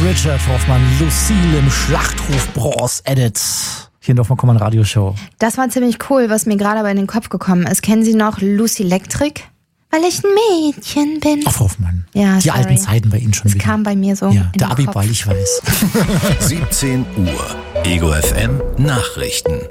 Richard Hoffmann, Lucille im Schlachtruf Bronze Edit. Hier in der Hoffmann Radioshow. Das war ziemlich cool, was mir gerade aber in den Kopf gekommen ist. Kennen Sie noch Lucy Electric? Weil ich ein Mädchen bin. Ach, Hoffmann. Ja, die alten Zeiten bei Ihnen schon das wieder. Das kam bei mir so. Ja, der Abiball, ich weiß. 17 Uhr. Ego FM Nachrichten.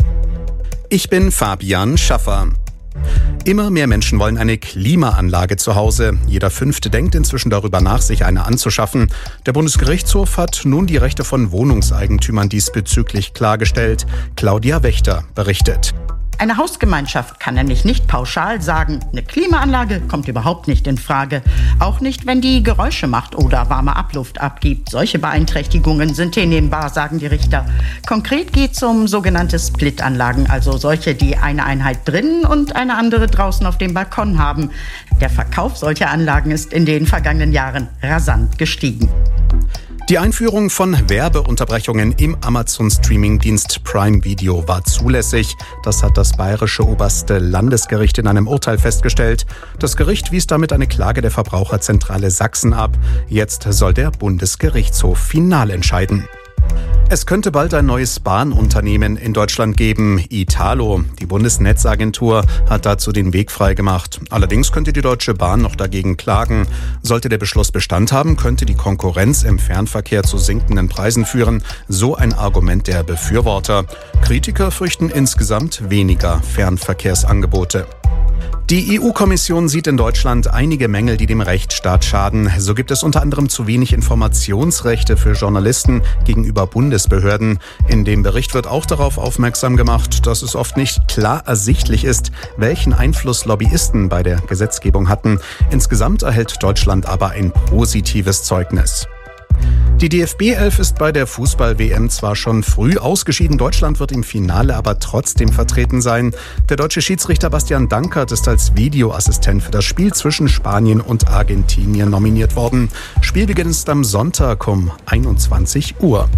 Ich bin Fabian Schaffer. Immer mehr Menschen wollen eine Klimaanlage zu Hause. Jeder Fünfte denkt inzwischen darüber nach, sich eine anzuschaffen. Der Bundesgerichtshof hat nun die Rechte von Wohnungseigentümern diesbezüglich klargestellt. Claudia Wächter berichtet. Eine Hausgemeinschaft kann nämlich nicht pauschal sagen, eine Klimaanlage kommt überhaupt nicht in Frage. Auch nicht, wenn die Geräusche macht oder warme Abluft abgibt. Solche Beeinträchtigungen sind hinnehmbar, sagen die Richter. Konkret geht es um sogenannte Split-Anlagen, also solche, die eine Einheit drinnen und eine andere draußen auf dem Balkon haben. Der Verkauf solcher Anlagen ist in den vergangenen Jahren rasant gestiegen. Die Einführung von Werbeunterbrechungen im Amazon-Streaming-Dienst Prime Video war zulässig. Das hat das Bayerische Oberste Landesgericht in einem Urteil festgestellt. Das Gericht wies damit eine Klage der Verbraucherzentrale Sachsen ab. Jetzt soll der Bundesgerichtshof final entscheiden. Es könnte bald ein neues Bahnunternehmen in Deutschland geben, Italo. Die Bundesnetzagentur hat dazu den Weg freigemacht. Allerdings könnte die Deutsche Bahn noch dagegen klagen. Sollte der Beschluss Bestand haben, könnte die Konkurrenz im Fernverkehr zu sinkenden Preisen führen. So ein Argument der Befürworter. Kritiker fürchten insgesamt weniger Fernverkehrsangebote. Die EU-Kommission sieht in Deutschland einige Mängel, die dem Rechtsstaat schaden. So gibt es unter anderem zu wenig Informationsrechte für Journalisten gegenüber Bundesbehörden. In dem Bericht wird auch darauf aufmerksam gemacht, dass es oft nicht klar ersichtlich ist, welchen Einfluss Lobbyisten bei der Gesetzgebung hatten. Insgesamt erhält Deutschland aber ein positives Zeugnis. Die DFB-11 ist bei der Fußball-WM zwar schon früh ausgeschieden, Deutschland wird im Finale aber trotzdem vertreten sein. Der deutsche Schiedsrichter Bastian Dankert ist als Videoassistent für das Spiel zwischen Spanien und Argentinien nominiert worden. Spielbeginn ist am Sonntag um 21 Uhr.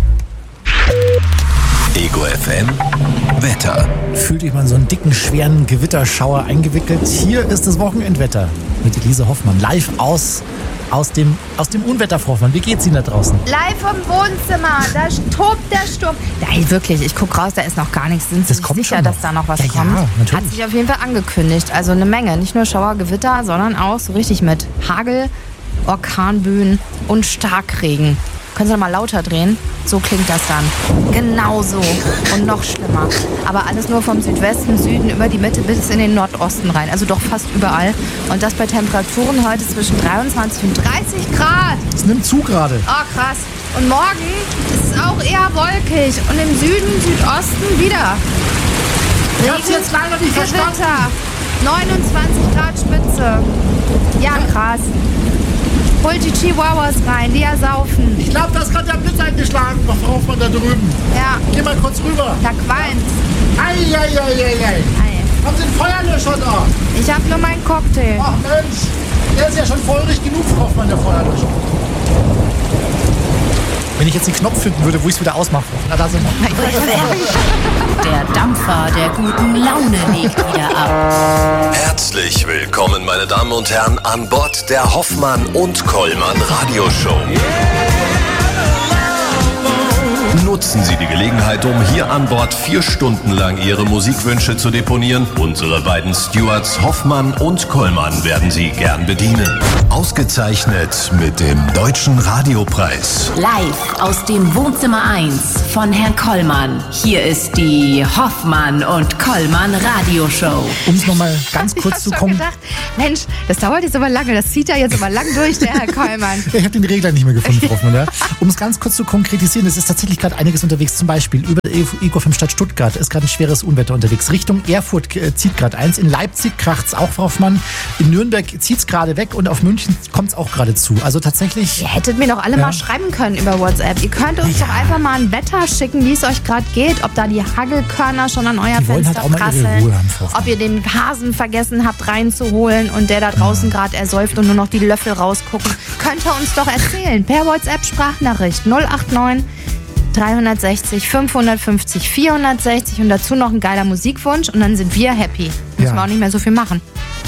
Ego FM Wetter. Fühlt euch mal in so einen dicken, schweren Gewitterschauer eingewickelt. Hier ist das Wochenendwetter mit Elise Hoffmann live aus dem Unwetter, Frau Hoffmann. Wie geht's Ihnen da draußen? Live vom Wohnzimmer, da tobt der Sturm. Nein, wirklich, ich gucke raus, da ist noch gar nichts. Sind Sie sich sicher, dass da noch was kommt? Ja, natürlich. Hat sich auf jeden Fall angekündigt. Also eine Menge, nicht nur Schauer, Gewitter, sondern auch so richtig mit Hagel, Orkanböen und Starkregen. Können Sie noch mal lauter drehen? So klingt das dann. Genau so. Und noch schlimmer. Aber alles nur vom Südwesten, Süden über die Mitte bis in den Nordosten rein. Also doch fast überall. Und das bei Temperaturen heute zwischen 23 und 30 Grad. Es nimmt zu gerade. Oh, krass. Und morgen ist es auch eher wolkig. Und im Süden, Südosten wieder. Ich hab's jetzt leider nicht verstanden. Gewitter. 29 Grad Spitze. Ja, krass. Holt die Chihuahuas rein, die ersaufen. Ich glaube, das hat der Blitz eingeschlagen, Frau Hoffmann, da drüben. Ja. Geh mal kurz rüber. Da qualmt. Ei. Haben Sie einen Feuerlöscher da? Ich hab nur meinen Cocktail. Ach Mensch, der ist ja schon feurig genug, Frau Hoffmann, der Feuerlöscher. Wenn ich jetzt den Knopf finden würde, wo ich es wieder ausmache. Na, da sind wir. Der Dampfer der guten Laune legt wieder ab. Herzlich willkommen, meine Damen und Herren, an Bord der Hoffmann und Kollmann Radioshow. Nutzen Sie die Gelegenheit, um hier an Bord 4 Stunden lang Ihre Musikwünsche zu deponieren. Unsere beiden Stewards Hoffmann und Kollmann werden Sie gern bedienen. Ausgezeichnet mit dem Deutschen Radiopreis. Live aus dem Wohnzimmer 1 von Herrn Kollmann. Hier ist die Hoffmann und Kollmann Radioshow. Um es nochmal ganz kurz zu kommen. Gedacht, Mensch, das dauert jetzt aber lange. Das zieht er jetzt aber lang durch, der Herr Kollmann. Ich habe den Regler nicht mehr gefunden, Frau Hoffmann. Ja. Um es ganz kurz zu konkretisieren, es ist tatsächlich gerade einiges unterwegs. Zum Beispiel über Ego FM Stadt Stuttgart ist gerade ein schweres Unwetter unterwegs. Richtung Erfurt zieht gerade eins. In Leipzig kracht es auch, Frau Hoffmann. In Nürnberg zieht es gerade weg und auf München kommt es auch gerade zu. Also tatsächlich... Ihr hättet mir doch alle mal schreiben können über WhatsApp. Ihr könnt uns doch einfach mal ein Wetter schicken, wie es euch gerade geht. Ob da die Hagelkörner schon an euer Fenster prasseln. Ob ihr den Hasen vergessen habt reinzuholen und der da draußen gerade ersäuft und nur noch die Löffel rausgucken. Könnt ihr uns doch erzählen. Per WhatsApp Sprachnachricht 089 360 550 460 und dazu noch ein geiler Musikwunsch und dann sind wir happy. Müssen wir auch nicht mehr so viel machen.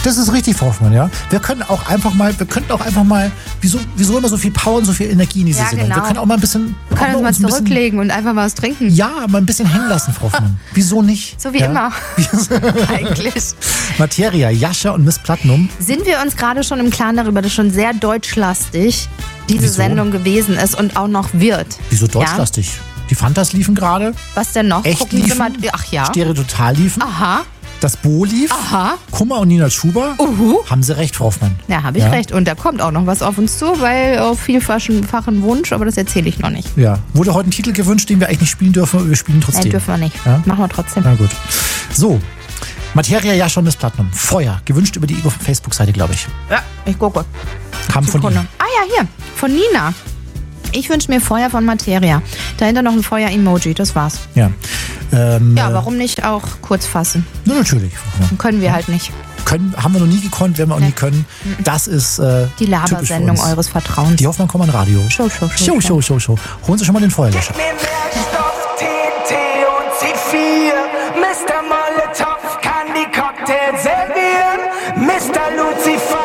Das ist richtig, Frau Hoffmann, ja. Wir könnten auch einfach mal, wieso immer so viel Power und so viel Energie in diese Sendung? Genau. Wir können auch mal ein bisschen... Wir können uns mal zurücklegen und einfach mal was trinken. Ja, mal ein bisschen hängen lassen, Frau Hoffmann. Wieso nicht? So wie immer. Eigentlich. Materia, Jascha und Miss Platinum. Sind wir uns gerade schon im Klaren darüber, dass schon sehr deutschlastig diese Wieso? Sendung gewesen ist und auch noch wird? Wieso deutschlastig? Die Fantas liefen gerade. Was denn noch? Echt Gucken Sie liefen? mal. Ach ja. Stereo Total liefen. Aha. Das Bo lief. Aha. Kummer und Nina Schuber. Haben Sie recht, Frau Hoffmann. Ja, habe ich recht. Und da kommt auch noch was auf uns zu, weil auf vielfachen Wunsch, aber das erzähle ich noch nicht. Ja. Wurde heute ein Titel gewünscht, den wir eigentlich nicht spielen dürfen, aber wir spielen trotzdem. Nein, dürfen wir nicht. Ja? Machen wir trotzdem. Na gut. So. Materia, Jascha und Miss Platinum. Feuer. Gewünscht über die Facebook-Seite, glaube ich. Ja, ich gucke. Kam von Sekunde. Ihnen. Ah ja, hier. Von Nina. Ich wünsche mir Feuer von Materia. Dahinter noch ein Feuer-Emoji, das war's. Ja. Ja, warum nicht auch kurz fassen? Na, natürlich. Frau Hoffmann. Können wir halt nicht. Haben wir noch nie gekonnt, werden wir auch nie können. Das ist Die Labersendung typisch für uns. eures Vertrauens. Die Hoffmann kommen an Radio. Show. Holen Sie schon mal den Feuerlöscher. Mir Nährstoff, TNT und C4. Mr. Molotov kann die Cocktails servieren. Mr. Lucifer